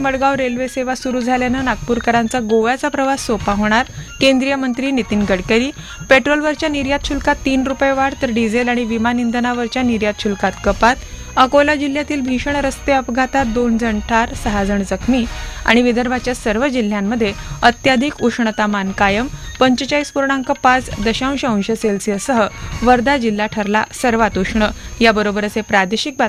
Madgaon railway सेवा सुरू झाल्यानं नागपूरकरांचा गोव्याचा प्रवास सोपा होणार. केंद्रीय मंत्री नितीन गडकरी. पेट्रोलवरच्या निर्यात शुल्कात 3 रुपये वाढ तर डिझेल आणि विमान इंधनावरच्या निर्यात शुल्कात कपात. अकोला जिल्ह्यातील भीषण रस्ते अपघातात 2 जण ठार, 6 जण जखमी. आणि विदर्भाच्या सर्व जिल्ह्यांमध्ये अत्याधिक उष्णतामान कायम. 45.5 अंश सेल्सिअससह वर्धा जिल्हा ठरला सर्वात उष्ण. याबरोबरच हे प्रादेशिक